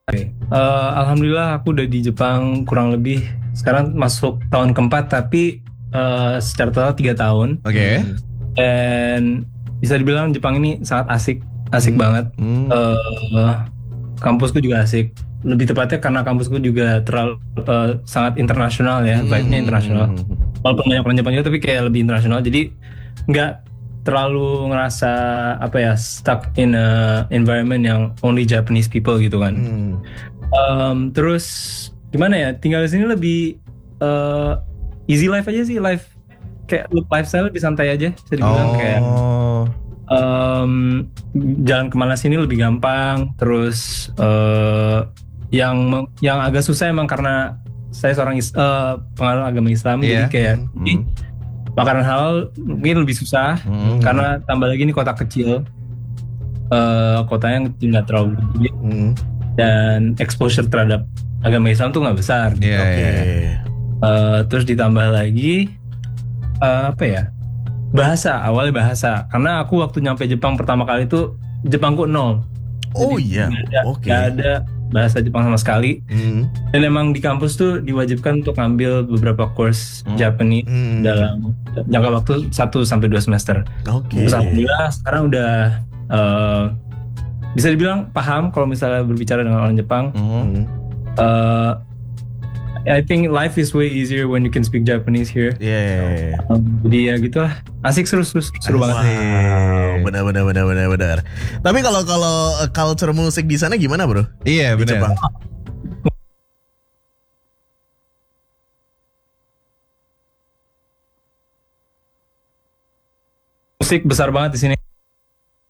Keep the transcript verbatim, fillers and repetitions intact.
Oke. Eh, Alhamdulillah aku udah di Jepang kurang lebih sekarang masuk tahun keempat, tapi eh, secara total tiga tahun. Oke. Hmm. Dan bisa dibilang Jepang ini sangat asik, asik Hmm. banget. Hmm. Eh, kampusku juga asik. Lebih tepatnya karena kampusku juga terlalu eh, sangat internasional ya, vibe-nya internasional. Hmm. Walaupun banyak orang Jepang juga, tapi kayak lebih internasional. Jadi nggak terlalu ngerasa apa ya stuck in a environment yang only Japanese people gitu kan. Hmm. Um, terus gimana ya, tinggal di sini lebih uh, easy life aja sih, life kayak lifestyle lebih santai aja bisa dibilang. Kayak Oh. um, jalan kemana sini lebih gampang. Terus uh, yang yang agak susah emang karena saya seorang is, uh, penganut agama Islam, Iya. jadi kayak Hmm. ini makanan halal mungkin lebih susah Hmm. karena tambah lagi ini kota kecil. Uh, kotanya kecil, nggak terlalu gede, Hmm. dan exposure terhadap agama Islam tuh nggak besar gitu. Iya, Oke. iya. Uh, terus ditambah lagi uh, apa ya, bahasa, awalnya bahasa, karena aku waktu nyampe Jepang pertama kali itu Jepangku nol. Oh Jadi iya. nggak ada, Oke. nggak ada bahasa Jepang sama sekali. Hmm. Dan emang di kampus tuh diwajibkan untuk ngambil beberapa course Hmm. Japanese Hmm. dalam jangka waktu satu sampai dua semester. Oke. Terus alhamdulillah sekarang udah uh, bisa dibilang paham kalau misalnya berbicara dengan orang Jepang. Hmm. Hmm. Uh, I think life is way easier when you can speak Japanese here. Yeah. Um, jadi ya gitu lah, asik, seru seru seru banget. Wow, benar benar benar benar benar. Tapi kalau kalau uh, culture musik di sana gimana, Bro? Iya, Di benar. Jepang. Musik besar banget di sini.